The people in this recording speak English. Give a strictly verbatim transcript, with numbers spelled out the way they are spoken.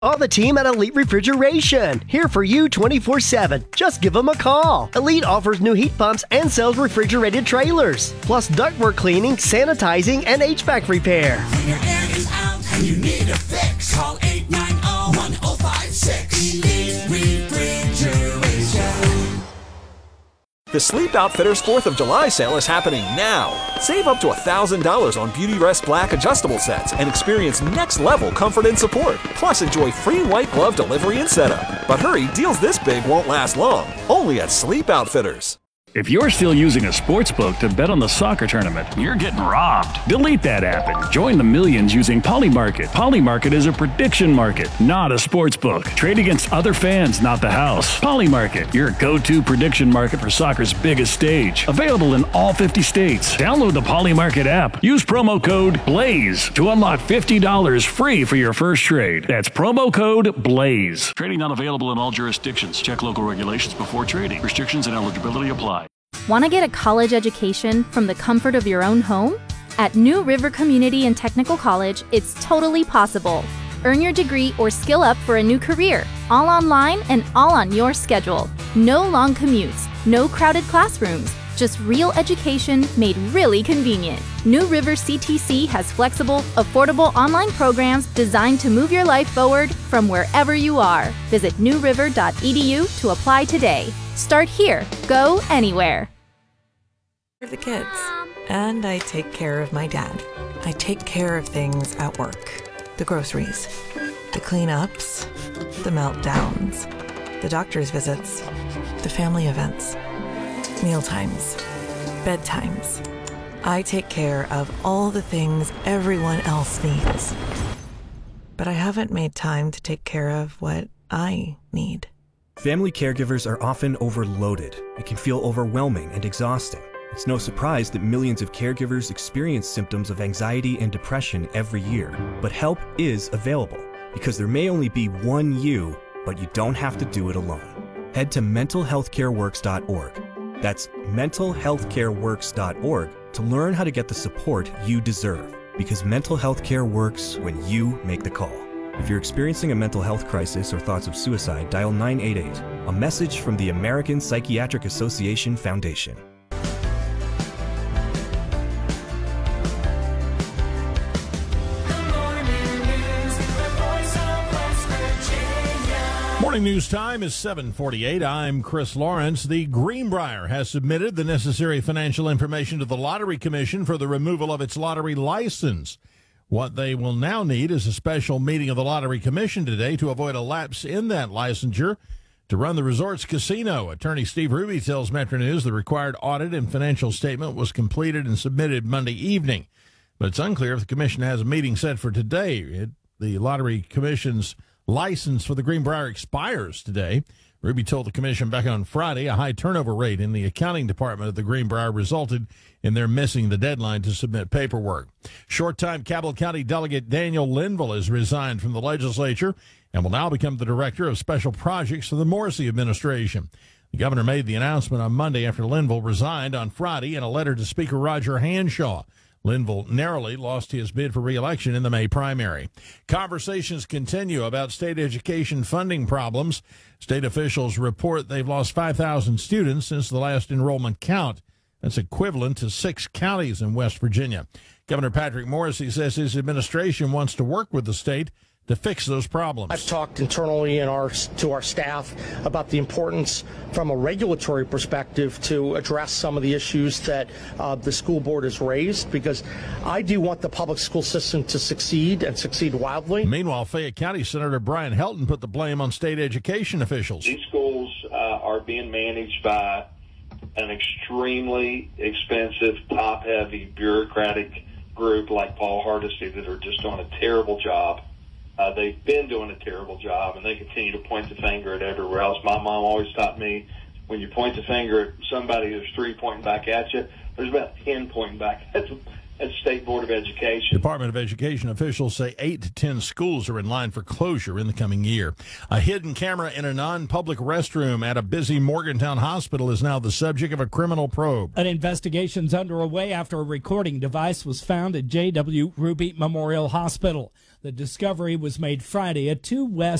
All the team at Elite Refrigeration, here for you twenty-four seven. Just give them a call. Elite offers new heat pumps and sells refrigerated trailers, plus ductwork cleaning, sanitizing, and H V A C repair. When your air is out and you need a fix, call eight nine zero, one zero five six. Elite Refrigeration. The Sleep Outfitters fourth of July sale is happening now. Save up to one thousand dollars on Beautyrest Black adjustable sets and experience next-level comfort and support. Plus, enjoy free white glove delivery and setup. But hurry, deals this big won't last long. Only at Sleep Outfitters. If you're still using a sports book to bet on the soccer tournament, you're getting robbed. Delete that app and join the millions using Polymarket. Polymarket is a prediction market, not a sports book. Trade against other fans, not the house. Polymarket, your go-to prediction market for soccer's biggest stage. Available in all fifty states. Download the Polymarket app. Use promo code BLAZE to unlock fifty dollars free for your first trade. That's promo code BLAZE. Trading not available in all jurisdictions. Check local regulations before trading. Restrictions and eligibility apply. Want to get a college education from the comfort of your own home? At New River Community and Technical College, it's totally possible. Earn your degree or skill up for a new career, all online and all on your schedule. No long commutes, no crowded classrooms, just real education made really convenient. New River C T C has flexible, affordable online programs designed to move your life forward from wherever you are. Visit new river dot e d u to apply today. Start here. Go anywhere. The kids. And I take care of my dad. I take care of things at work. The groceries. The cleanups. The meltdowns. The doctor's visits. The family events. Mealtimes. Bedtimes. I take care of all the things everyone else needs. But I haven't made time to take care of what I need. Family caregivers are often overloaded. It can feel overwhelming and exhausting. It's no surprise that millions of caregivers experience symptoms of anxiety and depression every year. But help is available, because there may only be one you, but you don't have to do it alone. Head to mental health care works dot org. That's mental health care works dot org to learn how to get the support you deserve, because mental health care works when you make the call. If you're experiencing a mental health crisis or thoughts of suicide, dial nine eight eight, a message from the American Psychiatric Association Foundation. Morning news time is seven forty-eight. I'm Chris Lawrence. The Greenbrier has submitted the necessary financial information to the Lottery Commission for the removal of its lottery license. What they will now need is a special meeting of the Lottery Commission today to avoid a lapse in that licensure to run the resort's casino. Attorney Steve Ruby tells Metro News the required audit and financial statement was completed and submitted Monday evening. But it's unclear if the commission has a meeting set for today. It, the Lottery Commission's license for the Greenbrier expires today. Ruby told the commission back on Friday a high turnover rate in the accounting department of the Greenbrier resulted in their missing the deadline to submit paperwork. Short-time Cabell County Delegate Daniel Linville has resigned from the legislature and will now become the director of special projects for the Morrissey administration. The governor made the announcement on Monday after Linville resigned on Friday in a letter to Speaker Roger Hanshaw. Linville narrowly lost his bid for re-election in the May primary. Conversations continue about state education funding problems. State officials report they've lost five thousand students since the last enrollment count. That's equivalent to six counties in West Virginia. Governor Patrick Morrissey says his administration wants to work with the state to fix those problems. I've talked internally in our, to our staff about the importance from a regulatory perspective to address some of the issues that uh, the school board has raised, because I do want the public school system to succeed and succeed wildly. Meanwhile, Fayette County Senator Brian Helton put the blame on state education officials. These schools uh, are being managed by an extremely expensive, top-heavy, bureaucratic group like Paul Hardesty that are just doing a terrible job. Uh, they've been doing a terrible job, and they continue to point the finger at everywhere else. My mom always taught me, when you point the finger at somebody, there's three pointing back at you. There's about ten pointing back at the, at the State Board of Education. Department of Education officials say eight to ten schools are in line for closure in the coming year. A hidden camera in a non-public restroom at a busy Morgantown hospital is now the subject of a criminal probe. An investigation's underway after a recording device was found at J W Ruby Memorial Hospital. The discovery was made Friday at two West